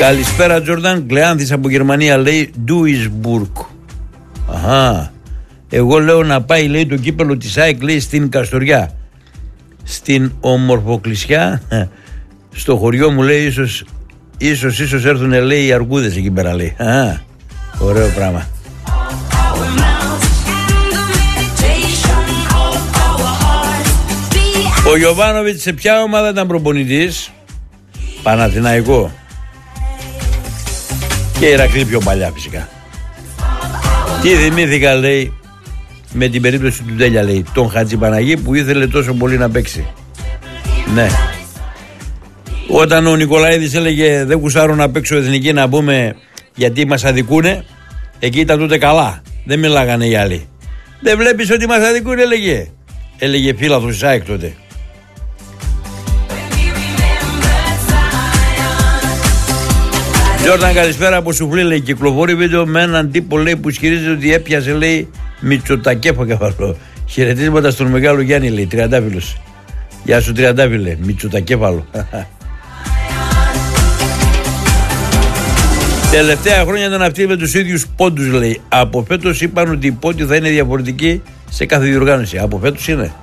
Καλησπέρα Τζόρνταν. Κλεάνθης από Γερμανία λέει Duisburg. Αχα. Εγώ λέω να πάει, λέει, το κύπελο της ΑΕΚ, λέει, στην Καστοριά. Στην Ομορφοκλησιά. Στο χωριό μου, λέει, ίσως έρθουν, λέει, οι αργούδες εκεί πέρα, λέει. Αχα. Ωραίο πράγμα. Ο Γιοβάνοβιτς σε ποια ομάδα ήταν προπονητής? Παναθηναϊκό. Και Ηρακλή πιο παλιά φυσικά. Τι θυμήθηκα, λέει, με την περίπτωση του Τέλια, λέει, τον Χατζηπαναγή που ήθελε τόσο πολύ να παίξει. Ναι. Όταν ο Νικολαίδης έλεγε δεν γουσάρω να παίξω εθνική, να πούμε, γιατί μας αδικούνε, εκεί ήταν τότε καλά. Δεν μιλάγανε οι άλλοι. Δεν βλέπεις ότι μας αδικούνε, έλεγε φίλαθος της ΑΕΚ τότε. Τζόρνταν, καλησπέρα από Σουφλή, λέει. Κυκλοφορεί βίντεο με έναν τύπο, λέει, που ισχυρίζεται ότι έπιασε, λέει, Μητσοτακέφαλο. Χαιρετίσματα στον μεγάλο Γιάννη, λέει, Τριαντάφυλλος. Γεια σου, Τριαντάφυλλε, Μητσοτακέφαλο. Τελευταία χρόνια ήταν αυτή με τους ίδιους πόντους, λέει. Από φέτος είπαν ότι οι πόντοι θα είναι διαφορετικοί σε κάθε διοργάνωση. Από φέτος είναι.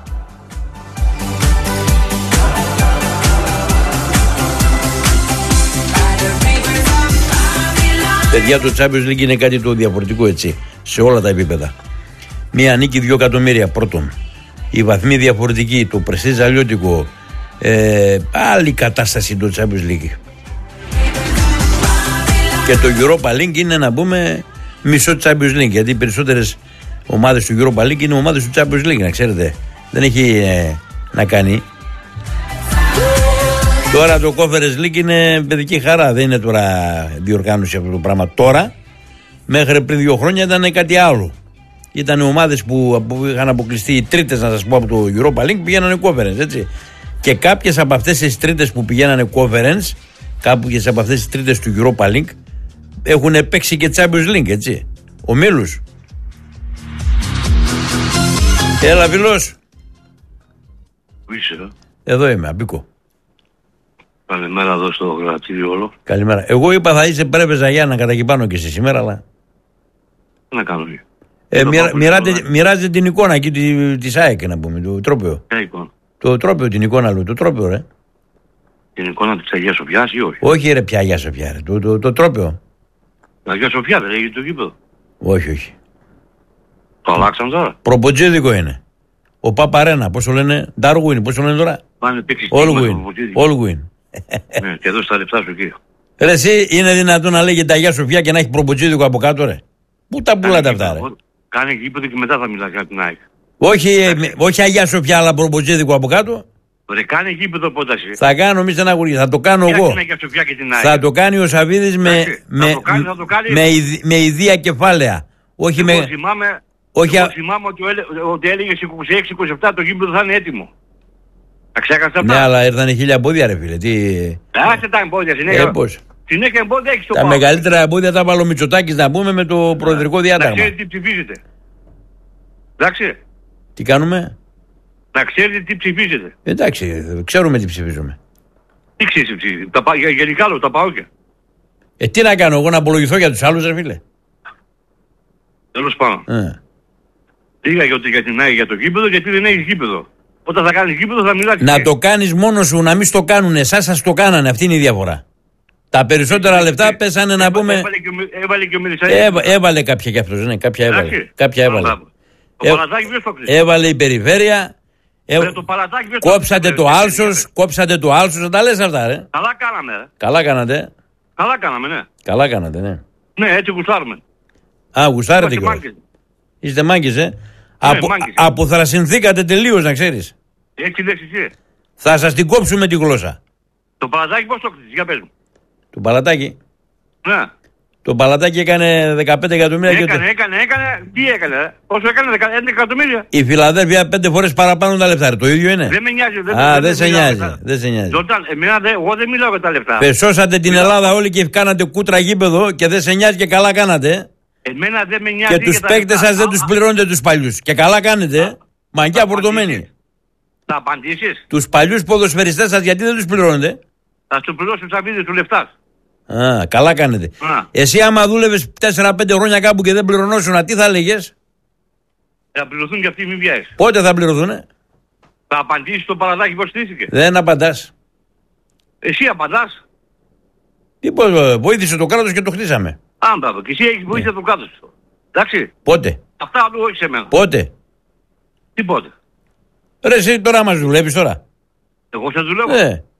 Παιδιά, το Champions League είναι κάτι το διαφορετικό, έτσι, σε όλα τα επίπεδα. Μία νίκη 2 εκατομμύρια πρώτον. Η βαθμή διαφορετική, το πρεστίζ αλλιώτικο. Άλλη κατάσταση το Champions League. Και το Europa League είναι, να πούμε, μισό Champions League. Γιατί οι περισσότερες ομάδες του Europa League είναι ομάδες του Champions League, να ξέρετε. Δεν έχει να κάνει. Τώρα το Conference League είναι παιδική χαρά. Δεν είναι τώρα διοργάνωση αυτό το πράγμα. Τώρα, μέχρι πριν 2 χρόνια ήταν κάτι άλλο. Ήταν ομάδες που είχαν αποκλειστεί, οι τρίτες, να σας πω, από το Europa League, πηγαίνανε Conference, έτσι. Και κάποιες από αυτές τις τρίτες που πηγαίνανε Conference, κάποιες από αυτές τις τρίτες του Europa League, έχουν παίξει και Champions League, έτσι. Ομίλους. Έλα, φίλος. Εδώ είμαι, Αμπίκο. Καλημέρα εδώ στο γραφείο όλο. Καλημέρα. Εγώ είπα θα είσαι πρέπεζα για να κατακυπάνω και εσύ σήμερα, αλλά... Τι να κάνω. Μοιράζεται την εικόνα εκεί της ΑΕΚ, να πούμε, το τρόπαιο. Ποια εικόνα? Το τρόπαιο, την εικόνα, λέω, το τρόπαιο, ρε. Την εικόνα της Αγίας Σοφιάς ή όχι? Όχι, ρε, πια Αγία Σοφιά, ρε. Το τρόπαιο. Το Αγία Σοφιά δεν λέγεται το γήπεδο? Όχι. Το αλλάξαν τώρα? Προποτζίδικο είναι. Ο Παπαρένα, πώς το λένε, Ντάργουιν, πώς το λένε τώρα? Όλγουιν. Ναι, και εδώ στα λεφτά σου εκεί. Ρε, εσύ είναι δυνατόν να λέγεται Αγία Σοφιά και να έχει προποτζίδικο από κάτω, ρε? Πού τα πουλάτε αυτά, ρε? Κάνε γήπεδο και μετά θα μιλάς για την ΑΕΚ. Όχι Αγία Σοφιά, αλλά προποτζίδικο από κάτω. Ρε, κάνε γήπεδο πότε εσύ. Θα κάνω, μη στεναχωρείς, θα το κάνω εγώ. Θα το κάνει ο Σαββίδης με ιδία κεφάλαια. Όχι με... Εγώ θυμάμαι ότι έλεγες 26-27 το γήπεδο θα είναι έτοιμο. Τα ξέχασα αυτά. Ναι, αλλά ήρθανε 1000 εμπόδια, ρε φίλε. Άσε τα εμπόδια, συνέχεια. Συνέχεια εμπόδια έχεις το τα μεγαλύτερα εμπόδια τα βάλω Μητσοτάκης, να πούμε, με το προεδρικό διάταγμα. Να ξέρετε τι ψηφίζετε. Εντάξει. Τι κάνουμε? Να ξέρετε τι ψηφίζετε. Εντάξει, ξέρουμε τι ψηφίζουμε. Τι ξέρεις ψηφίζετε? Γενικά λέω, τα παόκια. Τι να κάνω, εγώ να απολογηθώ για τους άλλους, ρε φίλε? Τέλος πάντων. Πήγα για την ΑΕΚ για το γήπεδο, γιατί δεν έχεις γήπεδο. Όταν θα κάνεις γήπεδο θα μιλάς. Να το κάνεις μόνος σου, να μην στο κάνουν. Εσάς σας το κάνανε, αυτή είναι η διαφορά. Τα περισσότερα λεφτά πέσανε, να πούμε. Έβαλε και ο Μελισσαρίδης. Έβαλε κάποια κι αυτός, ναι, κάποια έβαλε. Έβαλε η περιφέρεια. Κόψατε το άλσος, θα τα λες αυτά, ρε. Καλά κάναμε, ρε. Καλά κάνατε. Ναι. Καλά κάνατε, ναι. Ναι, έτσι γουστάρουμε. Γουστάρετε κιόλας. Είστε μάγκες, αποθρασινθήκατε τελείως, να ξέρεις. Έτσι λες εσύ. Θα σας την κόψουμε τη γλώσσα. Το Παλατάκι πώς το χτίσεις, για πες μου. Το Παλατάκι. Ναι. Το Παλατάκι έκανε 15 εκατομμύρια. Έκανε. Τι έκανε, πόσο έκανε, 11 εκατομμύρια. Η Φιλαδέλφια 5 φορές παραπάνω τα λεφτά, το ίδιο είναι. Δεν με νοιάζει. Δεν σε νοιάζει. Εγώ δεν μιλάω για τα λεφτά. Πεσώσατε την Ελλάδα όλοι και κάνατε κούτρα γήπεδο και δεν σε νοιάζει και καλά κάνατε. Εμένα δεν με νοιάζει. Και τους παίκτες σας δεν τους πληρώνετε τους παλιούς. Και καλά κάνετε. Μαγκιά φορτωμένη. Θα απαντήσεις. Τους παλιούς ποδοσφαιριστές σας γιατί δεν τους πληρώνετε? Θα σου πληρώσει ο Σαββίδης του λεφτά. Α, καλά κάνετε. Εσύ άμα δούλευες 4-5 χρόνια κάπου και δεν πληρωνόσουν, τι θα έλεγες? Θα πληρωθούν και αυτοί οι μη βιάες. Πότε θα πληρωθούνε? Θα απαντήσεις στο παραδάκι πώς στήθηκε. Δεν απαντάς. Εσύ απαντάς. Τι πώς, βοήθησε το κράτος και το χτίσαμε. Άμπραβο, και εσύ έχεις βοήθεια το κράτος. Εντάξει. Πότε? Αυτά αλλού, όχι σε μένα. Πότε? Τι πότε? Ρε εσύ τώρα μας δουλεύεις τώρα. Εγώ σε δουλεύω.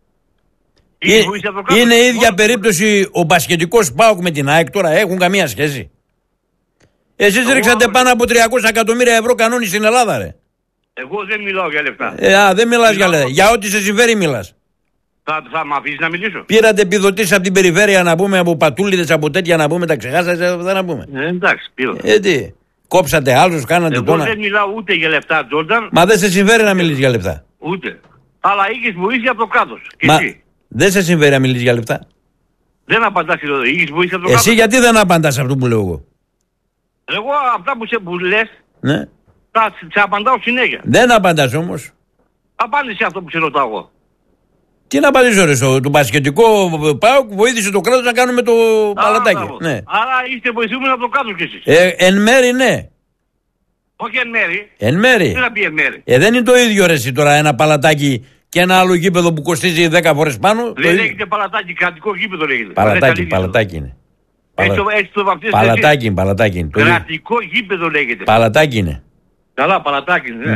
Είναι η ίδια περίπτωση ο μπασκετικός ΠΑΟΚ με την ΑΕΚ τώρα, έχουν καμία σχέση? Εσείς ρίξατε πάνω από 300 εκατομμύρια ευρώ κανόνι στην Ελλάδα, ρε. Εγώ δεν μιλάω για λεφτά. Δεν μιλάς για λεφτά. Για ό,τι σε συμφέρει μιλάς. Θα με αφήσεις να μιλήσω? Πήρατε επιδοτήσεις από την περιφέρεια να πούμε, από πατούλιδες, από τέτοια να πούμε, τα ξεχάσατε, δεν να πούμε. Εντάξει, πήρα. Τι, κόψατε άλλους, κάνατε εγώ τώρα. Εγώ δεν μιλάω ούτε για λεφτά, Τζόρνταν. Μα δεν σε συμφέρει να μιλήσεις για λεφτά. Ούτε. Αλλά είχες βοήθεια από το κράτος. Μα δεν σε συμφέρει να μιλήσεις για λεφτά. Δεν απαντάς εδώ. Είχες βοήθεια από το κράτος. Εσύ γιατί δεν απαντάς αυτό που λέω εγώ? Εγώ αυτά που λες, ναι, θα σε απαντάω συνέχεια. Δεν απαντάς όμως. Απάντησε αυτό που σε ρωτάω εγώ. Τι να απαντήσω ρε, το μπασκετικό ΠΑΟΚ βοήθησε το κράτος να κάνουμε το παλατάκι. Ναι. Άρα είστε βοηθούμενοι από το κράτος κι εσείς. Εν μέρη ναι. Όχι εν μέρη. Εν μέρη. Τι να πει εν μέρη. Δεν είναι το ίδιο ρε εσύ τώρα ένα παλατάκι και ένα άλλο γήπεδο που κοστίζει 10 φορές πάνω. Δεν λέγεται παλατάκι, κρατικό γήπεδο λέγεται. Παλατάκι είναι. Έτσι το βαφτίζετε. Παλατάκι είναι. Κρατικό γήπεδο λέγεται. Παλατάκι είναι. Καλά, παλατάκι είναι.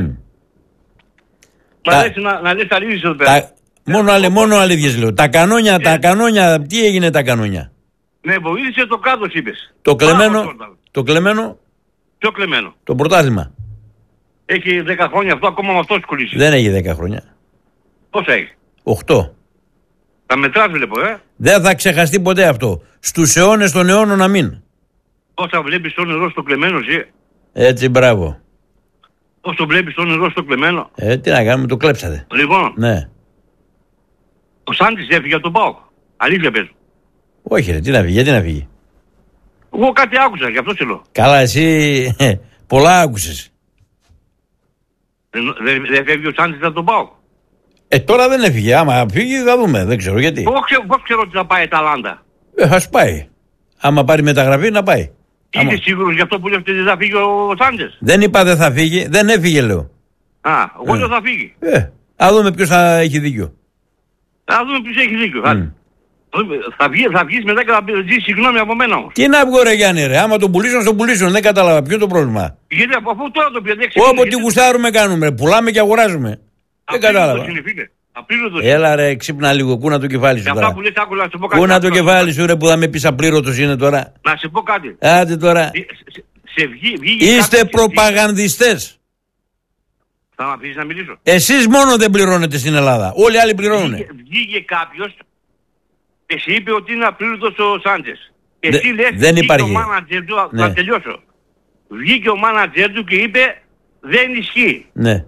Μ' αρέσει να λες αλήθειες εδώ πέρα. Μόνο αλήθειες λέω. Τα κανόνια, τι έγινε τα κανόνια? Με βοήθησε το κράτος είπες. Το κλεμμένο. Ποιο κλεμμένο? Το πρωτάθλημα. Έχει 10 χρόνια αυτό, ακόμα με αυτό σκολίσει. Δεν έχει 10 χρόνια. Πόσα έχει? 8. Τα μετράς βλέπω, Δεν θα ξεχαστεί ποτέ αυτό. Στους αιώνες των αιώνων να μην. Όσα βλέπεις το νερό στο κλεμμένο, εσύ. Έτσι, μπράβο. Όσο βλέπεις το νερό στο κλεμμένο. Τι να κάνουμε, το κλέψατε. Λοιπόν. Ναι. Ο Σάντης έφυγε από τον ΠΑΟΚ. Αλήθεια πες. Όχι ρε, τι να φύγει, γιατί να φύγει? Εγώ κάτι άκουσα, γι' αυτό σε λέω. Καλά, εσύ πολλά άκουσες. Δεν φεύγει ο Σάντης από τον ΠΑΟΚ. Τώρα δεν έφυγε, άμα φύγει θα δούμε, δεν ξέρω γιατί. Πώς ξέρω ότι θα πάει Αταλάντα? Ας πάει. Άμα πάρει μεταγραφή να πάει. Είσαι σίγουρος για αυτό που λες ότι δεν θα φύγει ο Σάντες? Δεν είπα δεν θα φύγει, δεν έφυγε λέω. Εγώ λέω θα φύγει. Α δούμε ποιος θα έχει δίκιο. Α δούμε ποιος έχει δίκιο. Θα βγεις μετά και θα ζήσεις συγγνώμη από μένα όμως. Τι να βγω ρε Γιάννη ρε, άμα τον πουλήσουν στον πουλήσουν, δεν κατάλαβα ποιο είναι το πρόβλημα. Γιατί από αφού τώρα το πιέζει. Όποτε γουστάρουμε κάνουμε, πουλάμε και αγοράζουμε. Δεν κατάλαβα. Έλα ρε, ξύπνα λίγο, κούνα το κεφάλι σου τώρα. Κούνα το κεφάλι σου ρε που θα με πεις απλήρωτος είναι τώρα. Να σε πω κάτι. Άντε τώρα. Είστε προπαγανδιστές. Θα με αφήσεις να μιλήσω? Εσείς μόνο δεν πληρώνετε στην Ελλάδα. Όλοι οι άλλοι πληρώνουν. Βγήκε κάποιος και σε είπε ότι είναι απλήρωτος ο Σάντζες. Εσύ λες δεν υπάρχει. Ο μάνατζερ του, θα τελειώσω. Βγήκε ο μάνατζερ του και είπε δεν ισχύει. Ναι.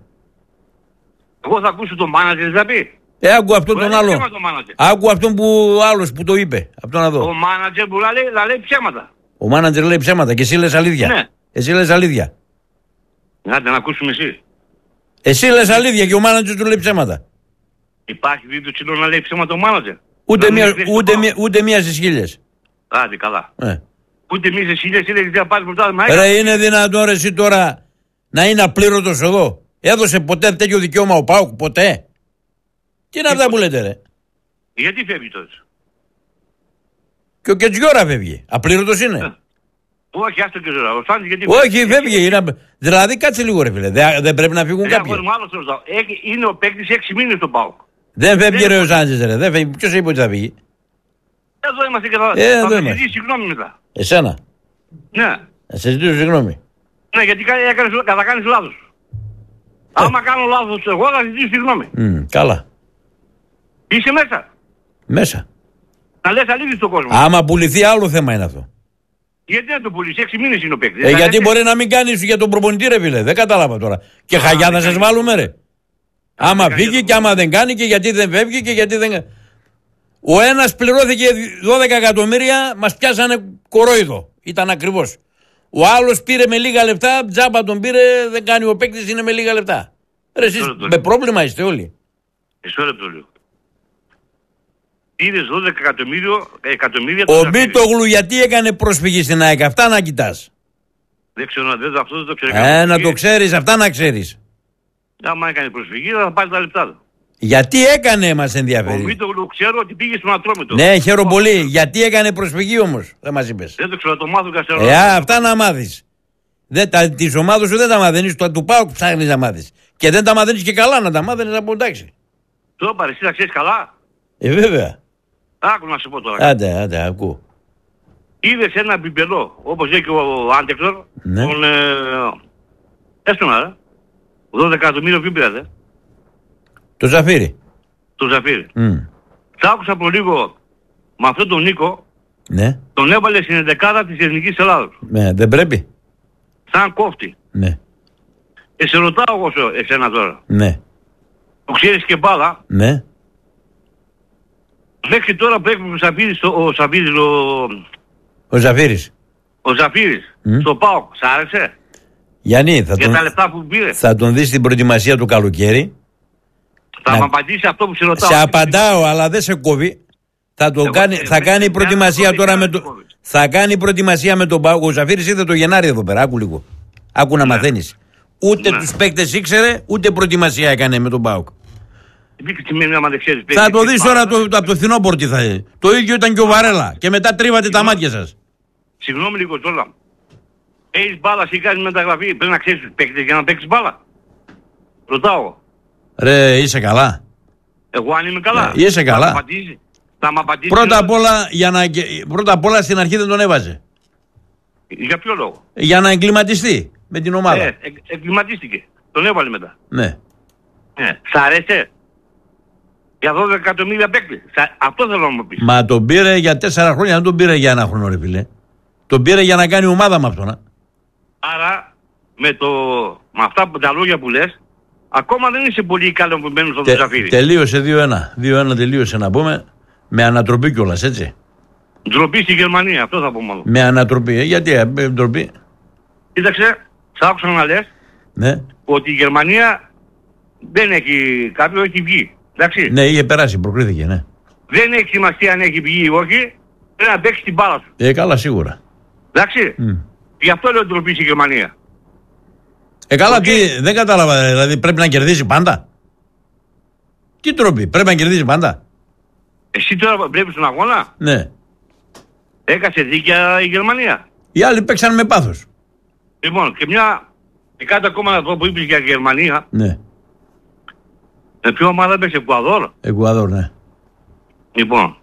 Εγώ θα ακούσω τον μάνατζερ θα πει. Άκου αυτόν τον άλλο. Άκου αυτόν που άλλος που το είπε. Αυτό να δω. Ο μάνατζερ που λέει ψέματα. Ο μάνατζερ λέει ψέματα και εσύ λες αλήθεια. Ναι. Εσύ λες αλήθεια. Άντε να ακούσουμε εσύ. Εσύ λες αλήθεια και ο μάνατζερ του λέει ψέματα. Υπάρχει βίντεο τσιλό να λέει ψέματα ο μάνατζερ? Ούτε μία στις 1000. Άντε καλά. Ούτε μία στις 1000 λέει να πάρει πρωτάθλημα. Ρε είναι δυνατόν εσύ τώρα να είναι απλήρωτος εδώ? Έδωσε ποτέ τέτοιο δικαίωμα ο ΠΑΟΚ? Ποτέ. Τι είναι αυτά που λέτε ρε? Γιατί φεύγει τότε? Και ο Κετζιόρα φεύγει. Απλήρωτος είναι. Όχι, άστο Κετζιόρα. Όχι, φεύγει. Δηλαδή κάτσε λίγο ρε φίλε. Δεν πρέπει να φύγουν κάποιοι. Είναι ο παίκτης 6 μήνες στο ΠΑΟΚ. Δεν φεύγει ρε ο Σάντζες ρε. Δεν φεύγει. Ποιος είπε ότι θα φύγει? Εδώ είμαστε και θα ζητήσει συγγνώμη μετά. Εσένα? Ναι. Θα σε ζητήσω συγγνώμη. Ναι, γιατί θα κάνεις λάθος. Άμα κάνω λάθος εγώ θα ζητήσω συγγνώμη. Καλά. Είσαι μέσα. Μέσα. Να λες αλήθεια στον κόσμο. Άμα πουληθεί άλλο θέμα είναι αυτό. Γιατί να το πουλήσει, 6 μήνες είναι ο παίκτης. Γιατί μπορεί να μην κάνεις για τον προπονητή ρε φίλε. Δεν κατάλαβα τώρα. Και χαγιά θα σας βάλουμε ρε. Άμα φύγει και άμα δεν κάνει και γιατί δεν φεύγει και γιατί δεν... Ο ένας πληρώθηκε 12 εκατομμύρια, μας πιάσανε κορόιδο. Ήταν ακριβώς. Ο άλλος πήρε με λίγα λεπτά, τζάμπα τον πήρε, δεν κάνει ο παίκτης, είναι με λίγα λεπτά. Ρε εσείς με πρόβλημα είστε όλοι. Μισό λεπτό λίγο. Είδες 12 εκατομμύρια. Ο Μίτογλου γιατί έκανε πρόσφυγη στην ΑΕΚ, αυτά να κοιτάς. Δεν ξέρω, αυτό δεν το ξέρω. Να το ξέρεις, αυτά να ξέρεις. Άμα έκανε προσφυγή θα πάρει τα λεπτά του. Γιατί έκανε, μας ενδιαφέρει. Ο Μίτογλου ξέρω ότι πήγε στον Ατρόμητο. Ναι, χαίρομαι πολύ. Γιατί έκανε προσφυγή όμως, δεν μας είπες. Δεν το ξέρω, το μάθω και αυτά να μάθεις. Τις ομάδες σου δεν τα μαθαίνεις, του ΠΑΟΚ ψάχνεις να μάθεις. Και δεν τα μαθαίνεις και καλά, να τα μάθαινες από εντάξει. Το πάρε, εσύ τα ξέρεις καλά. Βέβαια. Άκου να σου πω τώρα. Άντε, ακούω. Είδες ένα μπιμπελό, όπως λέει και ο Άντεκτορ, ναι. Τον έστωνα, 12 εκατομμύρια πήρε. Το Ζαφύρι. Το Ζαφύρι. Θα άκουσα από λίγο με αυτόν τον Νίκο, ναι. Τον έβαλε στην εντεκάδα της Εθνικής Ελλάδος. Ναι, δεν πρέπει. Σαν κόφτη. Ναι. Σε ρωτάω εγώ εσένα τώρα. Ναι. Το ξέρεις και μπάλα. Ναι. Μέχρι τώρα που έχουμε ο Ζαφύρης στο ΠΑΟΚ, σ' άρεσε? Γιάννη, για τα λεπτά που πήρε. Θα τον δεις στην προετοιμασία του καλοκαίρι. Θα μου απαντήσει αυτό που σε ρωτάω. Σε απαντάω, αλλά δεν σε κόβει. Θα κάνει προετοιμασία τώρα με το... Θα κάνει προετοιμασία με τον ΠΑΟΚ. Ο Ζαφύρης ήρθε το Γενάρη εδώ πέρα. Άκου λίγο. Άκου να μαθαίνεις. Ούτε τους παίκτες ήξερε, ούτε προετοιμασία έκανε με τον ΠΑΟΚ. Θα το δεις τώρα από το φθινόπωρο τι θα είναι. Το ίδιο ήταν και ο Βαρέλα. Και μετά τρίβατε τα μάτια σας. Συγγνώμη λίγο τώρα. Έχεις μπάλα, εσύ κάνεις μεταγραφή. Πρέπει να ξέρεις τους παίκτες για να παίξεις μπάλα. Ρωτάω. Ρε, είσαι καλά. Εγώ αν είμαι καλά. Είσαι καλά. Θα μ' απαντήσει. Πρώτα απ' όλα στην αρχή δεν τον έβαζε. Για ποιο λόγο? Για να εγκληματιστεί με την ομάδα. Εγκληματίστηκε. Τον έβαλε μετά. Ναι. Σ' αρέσει? Για 12 εκατομμύρια παίκτες. Αυτό θέλω να μου πεις. Μα τον πήρε για 4 χρόνια, δεν τον πήρε για 1 χρόνο, ρε φίλε. Τον πήρε για να κάνει ομάδα με αυτόν. Άρα με αυτά τα λόγια που λες, ακόμα δεν είσαι πολύ ικανοποιημένος στον Ζαφύρι. Τελείωσε 2-1. 2-1 τελείωσε να πούμε. Με ανατροπή κιόλας, έτσι. Ντροπή στη Γερμανία, αυτό θα πω μόνο. Με ανατροπή, γιατί ντροπή? Κοίταξε, θα άκουσα να λες, ναι, ότι η Γερμανία δεν έχει κάποιο, έχει βγει. Εντάξει. Ναι, είχε περάσει, προκρίθηκε, ναι. Δεν έχει σημασία αν έχει βγει ή όχι, πρέπει να παίξει την μπάλα σου. Καλά, σίγουρα. Εντάξει. Γι' αυτό λέω ντροπή στη Γερμανία. Καλά, δεν κατάλαβα, δηλαδή πρέπει να κερδίσει πάντα. Τι τρόποι, πρέπει να κερδίσει πάντα. Εσύ τώρα βλέπεις τον αγώνα. Ναι. Έκασε δίκαια η Γερμανία. Οι άλλοι παίξαν με πάθος. Λοιπόν, και κάτι ακόμα να πω που είπες για Γερμανία. Ναι. Με ποια ομάδα παίξε, Εκουαδόρ, ναι. Λοιπόν,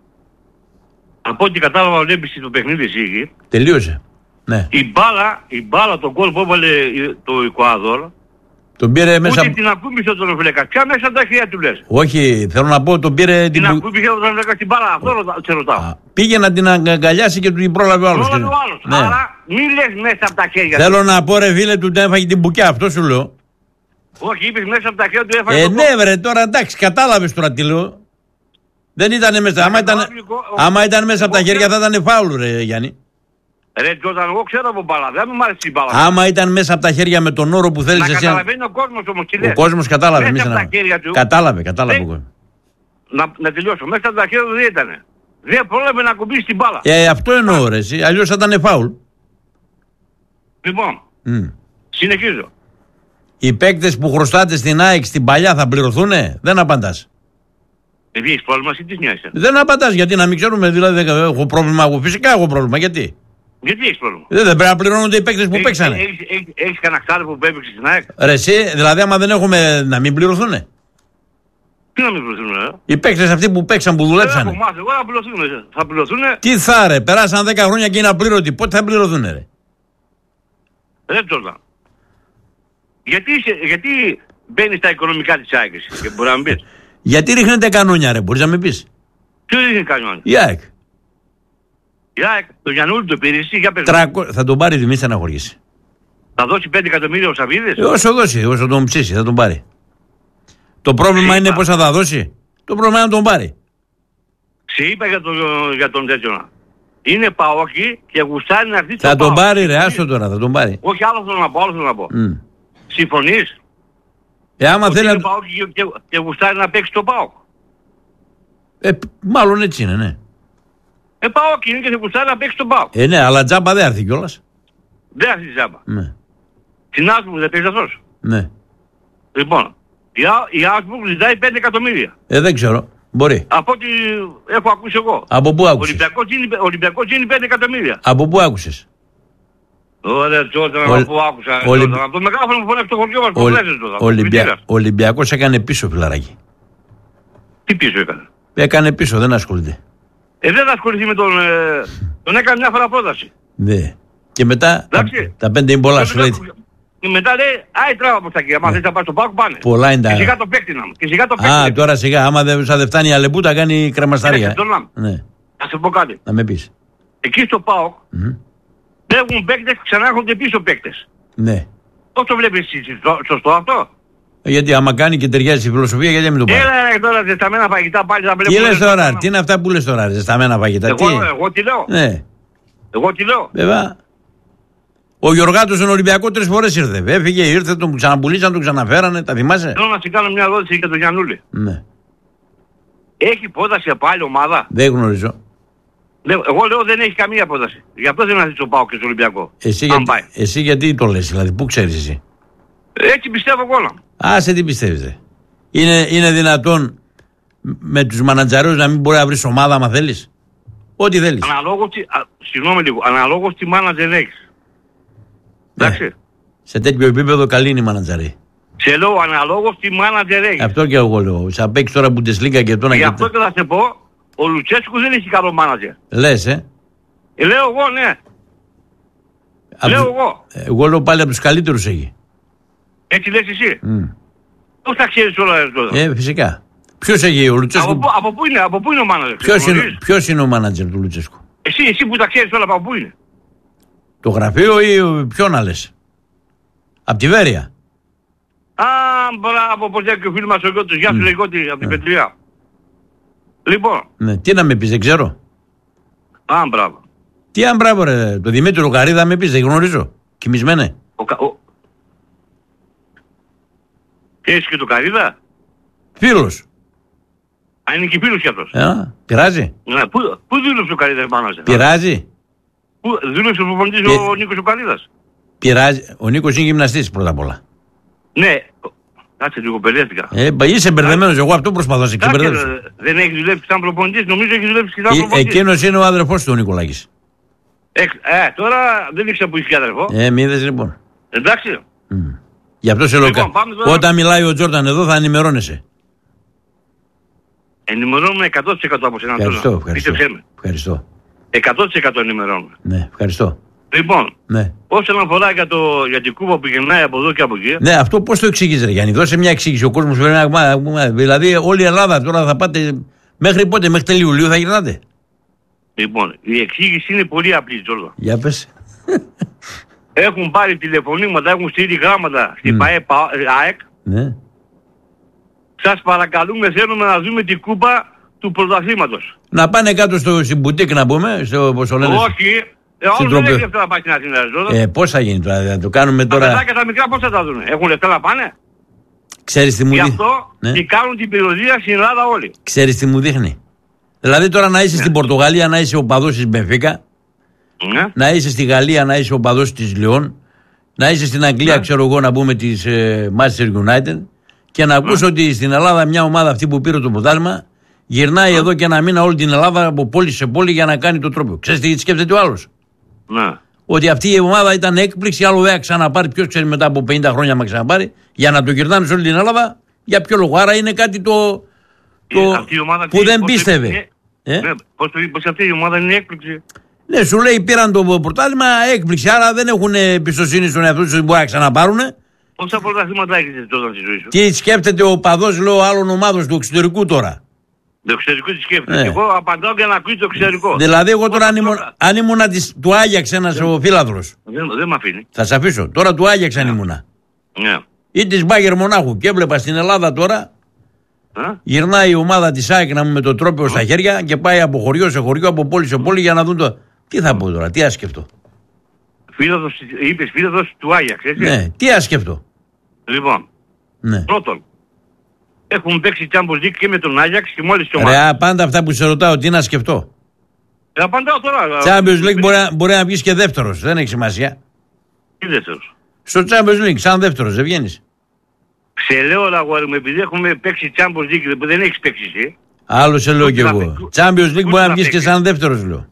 από ό,τι κατάλαβα βλέπεις το παιχνίδι εσύ. Τελείωσε. Ναι. Η μπάλα, το γκολ που έβαλε το Εκουαδόρ, τον πήρε μέσα. Ούτε την ακούμπησε τον Φλέκα. Ποια μέσα τα χέρια του λες? Όχι, θέλω να πω, τον πήρε. Την ακούμπησε τον Φλέκα στην μπάλα, αυτό σε ρωτάω. Πήγε να την αγκαλιάσει και του την πρόλαβε ο άλλος. Ναι. Άρα μην λες μέσα από τα χέρια. Θέλω να πω, ρε φίλε, του έφαγε την μπουκιά, αυτό σου λέω. Όχι, είπες μέσα από τα χέρια του έφαγε. Ναι, βρε, τώρα εντάξει, κατάλαβες τώρα τι λέω. Δεν ήταν μέσα. Άμα ήταν μέσα από τα χέρια θα ήταν φάουλ, ρε Γιάννη. Ρε, και όταν εγώ ξέρω από μπάλα, δεν μου άρεσε η μπάλα. Άμα ήταν μέσα από τα χέρια με τον όρο που θέλεις εσύ. Να καταλαβαίνει ο κόσμος όμως, τι λες. Ο κόσμος κατάλαβε. Μέσα από τα χέρια του. Κατάλαβε. Να τελειώσω. Μέσα από τα χέρια του δεν ήταν. Δεν πρόλαβε να κουμπίσει την μπάλα. Αυτό εννοώ, ρε, εσύ. Αλλιώς θα ήταν φάουλ. Λοιπόν, συνεχίζω. Οι παίκτες που χρωστάτε στην ΑΕΚ στην παλιά θα πληρωθούνε? Δεν απαντάς. Επειδή έχεις πρόβλημα, εσύ τι νοιάζεσαι? Δεν απαντάς, γιατί να μην ξέρουμε, δηλαδή έχω πρόβλημα εγώ. Φυσικά έχω πρόβλημα, γιατί? Γιατί έχεις πρόβλημα? Δεν πρέπει να πληρώνονται οι παίκτες που παίξανε. Έχεις κανένα ξάδερφο που έπαιξε στην ΑΕΚ? Ρε εσύ, δηλαδή άμα δεν έχουμε να μην πληρωθούνε. Τι να μην πληρωθούνε? Οι παίκτες αυτοί που παίξαν, που δουλέψανε. Εγώ θα πληρωθούνε. Τι θα ρε, περάσαν 10 χρόνια και είναι απλήρωτοι. Πότε θα πληρωθούνε ρε? Ρε τώρα. Γιατί μπαίνεις στα οικονομικά της ΑΕΚ και μπορεί να μην πεις? Γιατί ρίχνετε κανόνια ρε, μπορείς να με πεις? Τι ρίχνει κανόνια? Η ΑΕΚ. Η ΑΕΚ, το Γιαννούλη το πήρε εσύ, για πες. Θα τον πάρει, μη στεναχωριέσαι. Θα δώσει 5 εκατομμύρια ο Σαββίδης? Όσο δώσει, όσο τον ψήσει, θα τον πάρει. Το πρόβλημα είναι πώς θα δώσει. Το πρόβλημα είναι να τον πάρει. Σε είπα για τον τέτοιο. Είναι παόκι και γουστάρει να έρθει. Θα τον πάρει ρε, άστο τώρα, θα τον πάρει. Όχι, άλλο θέλω να πω. Συμφωνείς? Άμα θέλει είναι παόκι και γουστάρει να παίξει το ΠΑΟΚ. Μάλλον έτσι είναι, ναι. ΠΑΟΚ είναι και σε κουστάρει να παίξει τον ΠΑΟΚ. Ναι, αλλά τζάμπα δεν έρθει κιόλας. Δεν έρθει τζάμπα. Ναι. Στην Άσμπουργκ δεν παίζει αυτός. Ναι. Λοιπόν, η Άσμπουργκ ζητάει 5 εκατομμύρια. Δεν ξέρω. Μπορεί. Από ό,τι έχω ακούσει εγώ. Από πού άκουσες? Ο Ολυμπιακός γίνει 5 εκατομμύρια. Από πού άκουσες? Ωραία, Τζόρταν, από πού άκουσα. Από το μεγάφωνο που φωνάζει το χωριό μας που βλέπεις τώρα. Ο Ολυμπιακός έκανε πίσω, φιλαράκι. Τι πίσω έκανε? Έκανε πίσω, δεν ασχολείται. Δεν ασχοληθεί με τον έκανε μια φορά πρόταση. Ναι. Και μετά τα 5 είναι πολλά, σου λέει. Μετά λέει, άι τράβα από τα εκεί, άμα θες να πας στο ΠΑΟΚ πάνε. Πολλά είναι τα... Και σιγά το παίκτη να μου. Και σιγά το παίκτη. Α, τώρα σιγά, άμα δεν φτάνει η αλεπούτα, κάνει κρεμασταρία. Ναι. Θα σε πω κάτι. Να με πεις. Εκεί στο ΠΑΟΚ παίρνουν παίκτες, ξανά έρχονται πίσω παίκτες. Ναι. Πώς το βλέπεις εσύ, σωστό αυτό? Γιατί άμα κάνει και ταιριάζει η φιλοσοφία, γιατί μην το πάρει. Έλα τώρα ζεσταμένα φαγητά πάλι θα βλέπουμε. Τι λες τώρα, τι είναι αυτά που λες τώρα, ζεσταμένα φαγητά? Εγώ τι λέω. Ναι. Εγώ τι λέω. Βέβαια. Ο Γιωργάτος στον Ολυμπιακό 3 φορές ήρθε. Έφυγε, ήρθε, τον ξαναπουλήσαν, τον ξαναφέρανε. Τα θυμάσαι? Θέλω να σε κάνω μια ερώτηση για τον Γιαννούλη. Ναι. Έχει πρόταση από άλλη ομάδα? Δεν γνωρίζω. Εγώ λέω δεν έχει καμία πρόταση. Γι' αυτό δεν θα πάω και στο Ολυμπιακό. Εσύ γιατί το λες, δηλαδή, πού ξέρεις εσύ? Έτσι πιστεύω εγώ. Άσε τι πιστεύεις. Είναι δυνατόν με τους μανατζαρούς να μην μπορεί να βρεις ομάδα άμα θέλεις? Ό,τι θέλεις. Συγγνώμη λίγο, αναλόγως τι μάνατζερ έχεις. Εντάξει. Σε τέτοιο επίπεδο καλή είναι η μάνατζαρή. Σε λέω αναλόγως τι μάνατζερ έχεις. Αυτό και εγώ λέω. Σαν παίξεις τώρα Bundesliga και τώρα. Γι' αυτό και θα σε πω, ο Λουτσέσκου δεν έχει καλό μάνατζερ. Λες, Λέω εγώ, ναι. Λέω εγώ. Εγώ λέω πάλι από τους καλύτερους έχει. Έτσι λες εσύ. Πώς θα ξέρεις όλα εδώ? Φυσικά. Ποιος έχει ο Λουτσέσκου? Από πού είναι ο μάνατζερ? Ποιος είναι ο μάνατζερ του Λουτσέσκου? Εσύ που τα ξέρεις όλα, από πού είναι? Το γραφείο ή ποιον να λες? Απ' τη Βέρεια. Μπράβο, πως λέει και ο φίλος μας ο Γιώτος. Γεια σου Λεγότη, από την Πετριά. Λοιπόν. Ναι, τι να με πεις, δεν ξέρω. Μπράβο. Τι μπράβο ρε, το Δημήτριο Καρίδα με πεις, δεν γνωρίζω. Κοιμισμένε. Έχεις και το Καρίδα? Φίλος. Είναι και φίλος κι αυτός. Πειράζει. Πού δούλεψε ο Καρίδας μάναζε? Πειράζει. Πού δούλεψε ο προπονητής ο Νίκος ο Καρίδας? Πειράζει. Ο Νίκος είναι γυμναστής πρώτα απ' όλα. Ναι. Κάτσε λίγο, μπερδεύτηκα. Είσαι μπερδεμένος, εγώ αυτό προσπαθώ να σε ξεμπερδέψω. Δεν έχει δουλέψει σαν προπονητής, νομίζω έχει δουλέψει σαν προπονητής. Εκείνος είναι ο αδερφός του ο Νικολάκης. Τώρα δεν ήξερα που είχε αδερφό. Μη είδες λοιπόν. Εντάξει. Γι' αυτό σε λέω. Όταν μιλάει ο Τζόρνταν εδώ θα ενημερώνεσαι. Ενημερώνουμε 100% από σένα. Ευχαριστώ. 100% ενημερώνουμε. Ναι, ευχαριστώ. Λοιπόν, ναι. Όσον αφορά για την Κούβα που γυρνάει από εδώ και από εκεί. Ναι, αυτό πώς το εξηγείς ρε Γιάννη? Δώσε μια εξήγηση. Ο κόσμος πρέπει να... Δηλαδή όλη η Ελλάδα τώρα θα πάτε... Μέχρι πότε, μέχρι τέλη Ιουλίου θα γυρνάτε? Λοιπόν, η εξήγηση είναι πολύ απλή, Τζόρδο. Για πες. Έχουν πάρει τηλεφωνήματα, έχουν στείλει γράμματα στην ΑΕΚ. Ναι. Σας παρακαλούμε, θέλουμε να δούμε την κούπα του πρωταθλήματος. Να πάνε κάτω στην μπουτίκ να πούμε, πώς το λένε. Όχι. Όλους δεν έχει λεφτά να πάει στην Αθήνα. Πώς θα γίνει τώρα, θα το κάνουμε τώρα. Τα παιδάκια τα μικρά πώς θα τα δουν? Έχουν λεφτά να πάνε? Ξέρεις τι μου δείχνει? Γι' αυτό και κάνουν την περιοδία στην Ελλάδα όλοι. Ξέρεις τι μου δείχνει? Δηλαδή τώρα να είσαι στην Πορτογαλία να είσαι οπαδός της Μπενφίκα, να είσαι στη Γαλλία να είσαι οπαδός της Λιόν, να είσαι στην Αγγλία ξέρω εγώ να πούμε της Manchester United και να ακούς ότι στην Ελλάδα μια ομάδα αυτή που πήρε το πρωτάθλημα γυρνάει εδώ και ένα μήνα όλη την Ελλάδα από πόλη σε πόλη για να κάνει το τρόπο. Ξέρεις τι σκέφτεται ο άλλος? Ότι αυτή η ομάδα ήταν έκπληξη, άλλο δεν θα ξαναπάρει. Ποιος ξέρει μετά από 50 χρόνια να ξαναπάρει, για να το γυρνάνε σε όλη την Ελλάδα. Για ποιο λόγο? Άρα είναι κάτι που δεν πίστευε. Πώς αυτή η ομάδα είναι έκπληξη? Ναι, σου λέει πήραν το πρωτάθλημα έκπληξη, άρα δεν έχουν εμπιστοσύνη στον εαυτό τους ότι μπορεί να ξαναπάρουν. Πόσα πρωταθλήματα έχεις τότε στη ζωή σου? Τι σκέφτεται ο παδός, λέω, άλλων ομάδων του εξωτερικού τώρα? Το εξωτερικό τι σκέφτεται? Εγώ απαντάω για να ακούει το εξωτερικό. Δηλαδή, εγώ τώρα αν ήμουν του Άγιαξ ένας ο φίλαθρος. Δεν με αφήνει. Θα σε αφήσω. Τώρα του Άγιαξ αν ήμουνα. Ή της Μπάγερ Μονάχου. Και έβλεπα στην Ελλάδα τώρα. Γυρνάει η ομάδα της ΑΕΚ να με το τρόπαιο στα χέρια και πάει από χωριό σε χωριό, από πόλη σε πόλη για να δουν το. Τι θα πω τώρα, τι ας σκεφτώ? Είπες φίλαθρος του Άγιαξ, έτσι? Ναι, τι ας σκεφτώ? Λοιπόν, πρώτον, Έχουν παίξει Champions League και με τον Άγιαξ και μόλις το μάθει. Ρε, πάντα αυτά που σε ρωτάω, τι να σκεφτώ. Απαντάω τώρα. Champions League μπορεί να βγεις και δεύτερος, δεν έχει σημασία. Τι δεύτερος? Στο Champions League, σαν δεύτερος, δεν βγαίνεις. Σε λέω, αγόρι μου, επειδή έχουμε παίξει Champions League που δεν έχεις παίξει εσύ. Άλλο σε λέω κι εγώ. Champions League μπορεί να βγεις και σαν δεύτερος, λέω.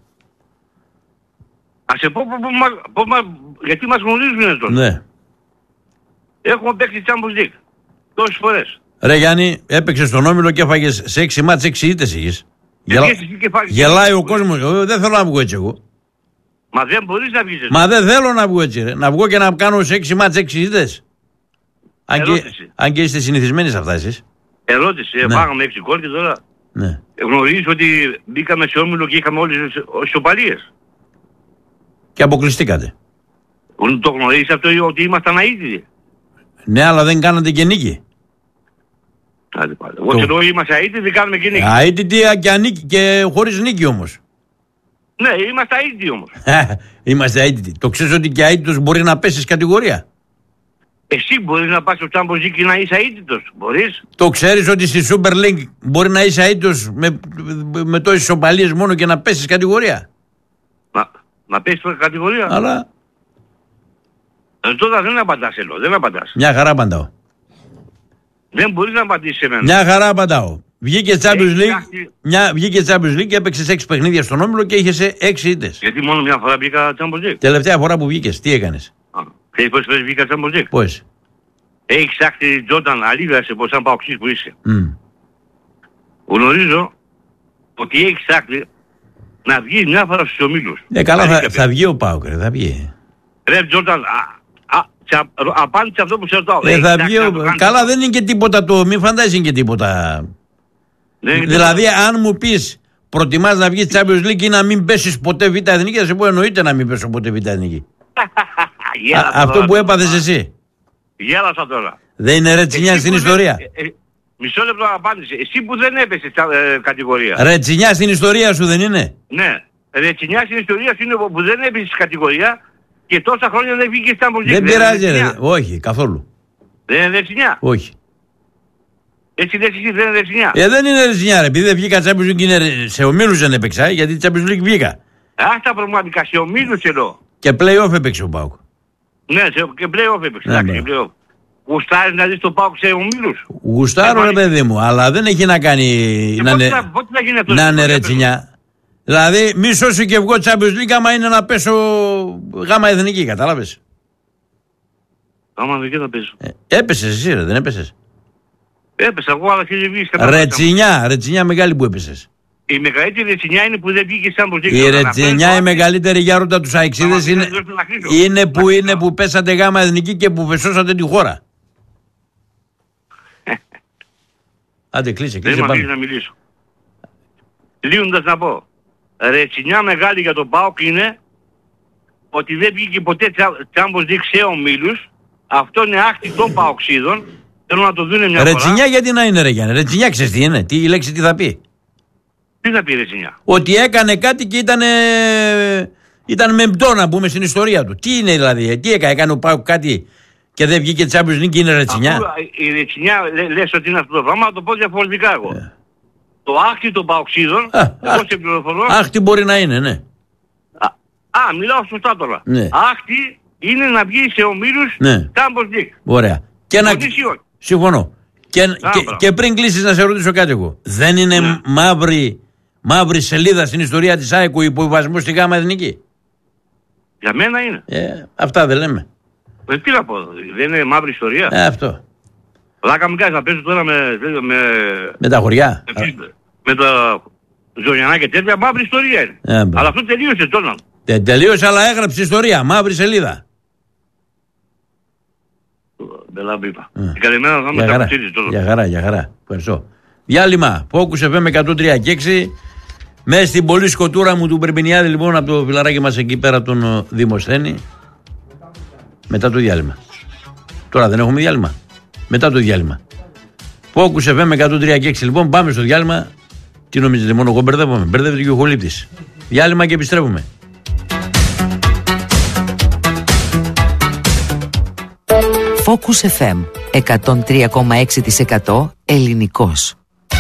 Ας σε πω γιατί μας γνωρίζουν τώρα. Ναι. Έχουμε παίξει Champions League τόσες φορές. Ρε Γιάννη, έπαιξες στον Όμιλο και έφαγες σε 6 μάτς 6 ήττες είχες. Γελάει ο κόσμος. Δεν θέλω να βγω έτσι εγώ. Μα δεν μπορείς να βγεις έτσι. Μα δεν θέλω να βγω έτσι, ρε. Να βγω και να κάνω σε 6 μάτς 6 ήττες. Αν και είστε συνηθισμένοι σε αυτά εσείς. Ερώτηση. Ναι. Φάγαμε 6 γκολ και τώρα. Ναι. Γνωρίζεις ότι μπήκαμε σε Όμιλο και είχαμε όλες τις ισοπαλίες. Και αποκλειστήκατε. Το γνωρίζεις αυτό ότι ήμασταν αίτητοι. Ναι, αλλά δεν κάνατε και νίκη. Άντε πάλι. Εγώ σε λέω είμαστε αίτητοι, δεν κάνουμε και νίκη. Αίτητοι και χωρίς νίκη όμως. Ναι, είμαστε αίτητοι όμως. Είμαστε αίτητοι. Το ξέρεις ότι και αίτητος μπορεί να πέσεις κατηγορία. Εσύ μπορείς να πας στο Champions League και να είσαι αίτητος. Μπορείς. Το ξέρεις ότι στη Super League μπορεί να είσαι αίτητος με τόσες ισοπαλίες μόνο και να πέσεις κατηγορία. Να πέσεις κατηγορία. Αλλά... Τώρα δεν απαντάς, Ελό. Δεν απαντάς. Μια χαρά απαντάω. Δεν μπορείς να απαντήσεις σε μένα. Μια χαρά απαντάω. Βγήκε Champions League και έπαιξες 6 παιχνίδια στον Όμιλο και είχες 6 ήττες. Γιατί μόνο μια φορά βγήκα Champions League. Τελευταία φορά που βγήκες, τι έκανες? Ξέρεις πόσες φορές βγήκα Champions League? Πώς? Έχεις άκρη Τζόρνταν, αλήθεια σε πως σαν παοξής που είσαι. Γνωρίζω ότι έχεις άκρη να βγεις μια φορά στους ομίλους. Καλά, θα βγει ο ΠΑΟΚ, θα βγει. Ρε Τζόρνταν, απάντησε αυτό που σε ρωτάω. Θα βγει καλά, δεν είναι και τίποτα το, μη φαντάζεσαι και τίποτα. Δηλαδή, αν μου πεις προτιμάς να βγεις Champions League ή να μην πέσεις ποτέ Β' Εθνική, θα σε πω εννοείται να μην πέσω ποτέ Β' Εθνική. Αυτό που έπαθες εσύ. Γέλασα τώρα. Δεν είναι ρετσινιά στην ιστορία. Μισό λεπτό απάντησε. Εσύ που δεν έπεσες κατηγορία. Ρετσινιά στην ιστορία σου δεν είναι? Ναι. Ρετσινιά στην ιστορία σου είναι που δεν έπεσες κατηγορία και τόσα χρόνια δεν βγήκες Champions League. Δεν πειράζει, ρε. Όχι, καθόλου. Δεν είναι ρετσινιά. Όχι. Έτσι δεν είναι ρετσινιά. Δεν είναι ρετσινιά, ρε. Επειδή δεν βγήκα Champions League, είναι σε ομίλους δεν έπαιξα, γιατί Champions League βγήκα. Άστα πραγματικά, σε ομίλους εδώ. Και play-off έπαιξε ο ΠΑΟΚ. Ναι, και play-off έπαιξε. Εντάξει, play-off. Γουστάρεις να δεις το ΠΑΟΚ σε ομίλους? Γουστάρω, ρε παιδί μου, αλλά δεν έχει να κάνει να είναι ρετσινιά. Δηλαδή, μη σώσει και βγω Champions League άμα είναι να πέσω Γ' Εθνική, κατάλαβες? Άμα δεν και θα πέσω. Έπεσες εσύ, ρε, δεν έπεσες? Έπεσα εγώ, αλλά και δεν βγήκες. Ρετσινιά μεγάλη που έπεσες. Η μεγαλύτερη ρετσινιά είναι που δεν βγήκε σαν Champions League. Η ρετσινιά η μεγαλύτερη για ρώτα τους αεξίδες είναι που πέσατε Γ' Εθνική και που βεσώσατε τη χώρα. Άντε κλείσε δεν πάμε. Δεν να μιλήσω. Λύοντας να πω, ρετσινιά μεγάλη για τον ΠΑΟΚ είναι ότι δεν βγήκε ποτέ Champions League σε ομίλους. Αυτό είναι άκτη των ΠΑΟΚσίδων. Θέλω να το δουν μια φορά. Ρετσινιά γιατί να είναι, ρε Γιάννη? Ρετσινιά ξέρεις τι είναι? Η λέξη τι θα πει? Τι θα πει ρετσινιά? Ότι έκανε κάτι και ήταν μεμπτό, να πούμε, στην ιστορία του. Τι είναι δηλαδή? Τι έκανε ο ΠΑΟΚ κάτι και δεν βγήκε Champions League και είναι ρετσινιά? Η ρετσινιά λες ότι είναι αυτό το πράγμα, να το πω διαφορετικά εγώ. Το άκτη των ΠΑΟΚσίδων, εγώ σε πληροφορώ. Άκτη μπορεί να είναι, ναι. Μιλάω σωστά τώρα. Ναι. Άκτη είναι να βγει σε ομίλους Champions League. Ωραία. Συμφωνώ. Και πριν κλείσεις να σε ρωτήσω κάτι εγώ. Δεν είναι μαύρη σελίδα στην ιστορία της ΑΕΚ ο υποβιβασμός στη Γ' Εθνική? Για μένα είναι. Αυτά δεν λέμε. Τι να πω, δεν είναι μαύρη ιστορία? Αυτό. Λάκα μην κάνεις να παίζω τώρα με τα χωριά. Με τα Ζωριανά και τέτοια, μαύρη ιστορία είναι. Αλλά αυτό τελείωσε τώρα. Τελείωσε, αλλά έγραψε ιστορία, μαύρη σελίδα. Μπελάμπη είπα. Καλημέρα θα με τα κουτσίδεις τώρα. Για χαρά. Ευχαριστώ. Διάλειμμα. Focus FM 103 και 6. Μέσα στην πολύ σκοτούρα μου του Περπινιάδη, λοιπόν, από το φιλαράκι μας εκεί πέρα από τον Δημοσθένη. Μετά το διάλειμμα. Τώρα δεν έχουμε διάλειμμα. Μετά το διάλειμμα. Focus FM 103 και 6. Λοιπόν, πάμε στο διάλειμμα. Τι νομίζετε, μόνο εγώ μπερδεύομαι? Μπερδεύεται και ο Χολύπτης. Διάλειμμα και επιστρέφουμε. Focus FM 103,6% ελληνικός.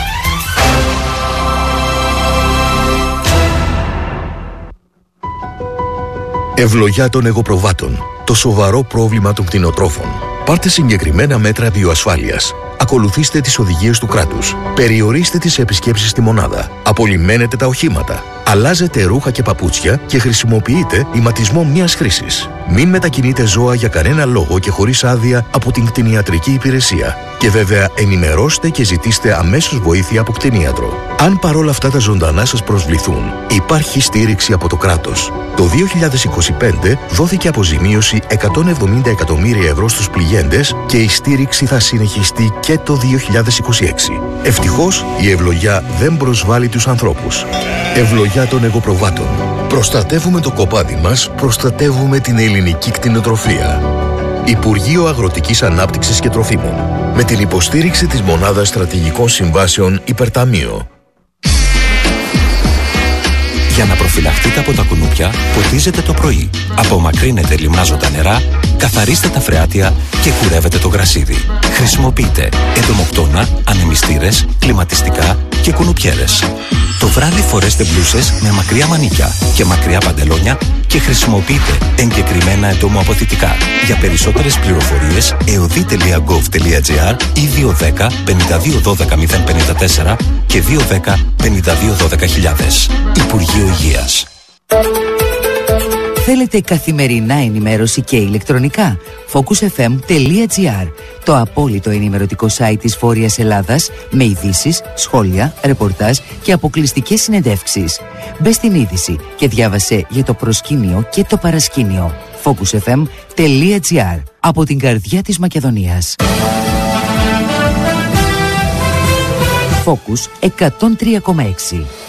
Ευλογιά των εγωπροβάτων. Το σοβαρό πρόβλημα των κτηνοτρόφων. Πάρτε συγκεκριμένα μέτρα βιοασφάλειας. Ακολουθήστε τις οδηγίες του κράτους. Περιορίστε τις επισκέψεις στη μονάδα. Απολυμμένετε τα οχήματα. Αλλάζετε ρούχα και παπούτσια και χρησιμοποιείτε ηματισμό μιας χρήσης. Μην μετακινείτε ζώα για κανένα λόγο και χωρίς άδεια από την κτηνιατρική υπηρεσία. Και βέβαια ενημερώστε και ζητήστε αμέσως βοήθεια από κτηνίατρο. Αν παρόλα αυτά τα ζωντανά σας προσβληθούν, υπάρχει στήριξη από το κράτος. Το 2025 δόθηκε αποζημίωση 170 εκατομμύρια ευρώ στους πληγέντες και η στήριξη θα συνεχιστεί και το 2026. Ευτυχώς η ευλογιά δεν προσβάλλει τους ανθρώπους. Ευλογιά των εγωπροβάτων. Προστατεύουμε το κοπάδι μας, προστατεύουμε την ελληνική κτηνοτροφία. Υπουργείο Αγροτικής Ανάπτυξης και Τροφίμων. Με την υποστήριξη της Μονάδας Στρατηγικών Συμβάσεων Υπερταμείο. Για να προφυλαχτείτε από τα κουνούπια, ποτίζετε το πρωί. Απομακρύνετε λιμάζοντα νερά, καθαρίστε τα φρεάτια και κουρεύετε το γρασίδι. Χρησιμοποιείτε εντομοκτώνα, ανεμιστήρες, κλιματιστικά και κουνουπιέρες. Το βράδυ φορέστε μπλούσες με μακριά μανίκια και μακριά παντελόνια και χρησιμοποιείτε εγκεκριμένα εντομοαποθητικά. Για περισσότερες πληροφορίες, eodi.gov.gr ή 210 52 12 054 και 210 52 12 000. Υπουργείο Υγείας. Θέλετε καθημερινά ενημέρωση και ηλεκτρονικά? Focusfm.gr, το απόλυτο ενημερωτικό site της Βόρειας Ελλάδας, με ειδήσεις, σχόλια, ρεπορτάζ και αποκλειστικές συνεντεύξεις. Μπες στην είδηση και διάβασε για το προσκήνιο και το παρασκήνιο. Focusfm.gr, από την καρδιά της Μακεδονίας. Focus 103,6.